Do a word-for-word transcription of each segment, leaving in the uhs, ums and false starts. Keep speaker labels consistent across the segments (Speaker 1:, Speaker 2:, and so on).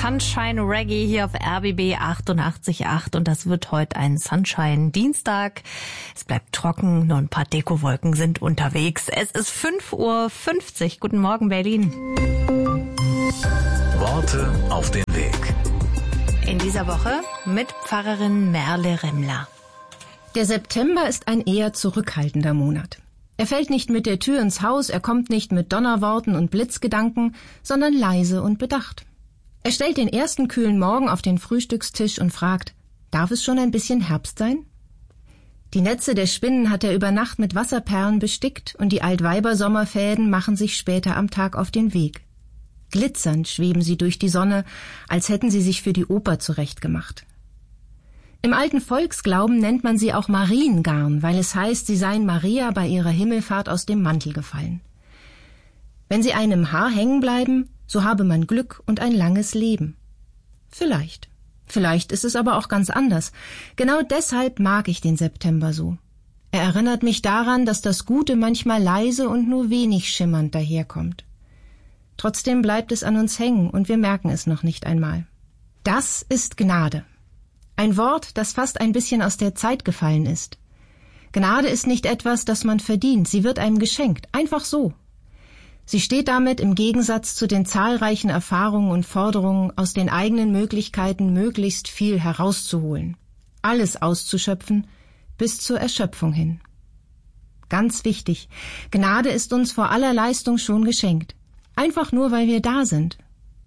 Speaker 1: Sunshine Reggae hier auf R B B achtundachtzig Komma acht und das wird heute ein Sunshine Dienstag. Es bleibt trocken, nur ein paar Dekowolken sind unterwegs. Es ist fünf Uhr fünfzig. Guten Morgen, Berlin.
Speaker 2: Worte auf den Weg.
Speaker 1: In dieser Woche mit Pfarrerin Merle Remmler.
Speaker 3: Der September ist ein eher zurückhaltender Monat. Er fällt nicht mit der Tür ins Haus, er kommt nicht mit Donnerworten und Blitzgedanken, sondern leise und bedacht. Er stellt den ersten kühlen Morgen auf den Frühstückstisch und fragt, darf es schon ein bisschen Herbst sein? Die Netze der Spinnen hat er über Nacht mit Wasserperlen bestickt und die Altweiber-Sommerfäden machen sich später am Tag auf den Weg. Glitzernd schweben sie durch die Sonne, als hätten sie sich für die Oper zurechtgemacht. Im alten Volksglauben nennt man sie auch Mariengarn, weil es heißt, sie seien Maria bei ihrer Himmelfahrt aus dem Mantel gefallen. Wenn sie einem im Haar hängen bleiben, so habe man Glück und ein langes Leben. Vielleicht. Vielleicht ist es aber auch ganz anders. Genau deshalb mag ich den September so. Er erinnert mich daran, dass das Gute manchmal leise und nur wenig schimmernd daherkommt. Trotzdem bleibt es an uns hängen und wir merken es noch nicht einmal. Das ist Gnade. Ein Wort, das fast ein bisschen aus der Zeit gefallen ist. Gnade ist nicht etwas, das man verdient, sie wird einem geschenkt, einfach so. Sie steht damit im Gegensatz zu den zahlreichen Erfahrungen und Forderungen, aus den eigenen Möglichkeiten möglichst viel herauszuholen, alles auszuschöpfen, bis zur Erschöpfung hin. Ganz wichtig, Gnade ist uns vor aller Leistung schon geschenkt, einfach nur, weil wir da sind.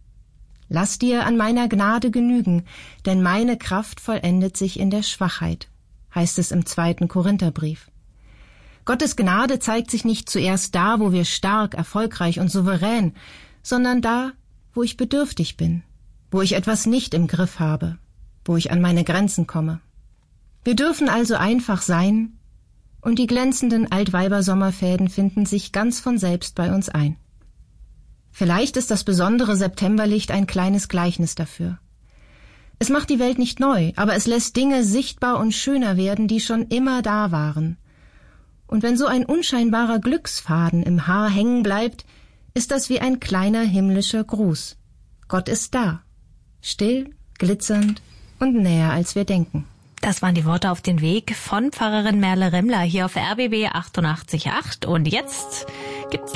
Speaker 3: Lass dir an meiner Gnade genügen, denn meine Kraft vollendet sich in der Schwachheit, heißt es im zweiten Korintherbrief. Gottes Gnade zeigt sich nicht zuerst da, wo wir stark, erfolgreich und souverän, sondern da, wo ich bedürftig bin, wo ich etwas nicht im Griff habe, wo ich an meine Grenzen komme. Wir dürfen also einfach sein, und die glänzenden Altweiber-Sommerfäden finden sich ganz von selbst bei uns ein. Vielleicht ist das besondere Septemberlicht ein kleines Gleichnis dafür. Es macht die Welt nicht neu, aber es lässt Dinge sichtbar und schöner werden, die schon immer da waren. Und wenn so ein unscheinbarer Glücksfaden im Haar hängen bleibt, ist das wie ein kleiner himmlischer Gruß. Gott ist da, still, glitzernd und näher, als wir denken.
Speaker 1: Das waren die Worte auf den Weg von Pfarrerin Merle Remmler hier auf R B B achtundachtzig Komma acht. Und jetzt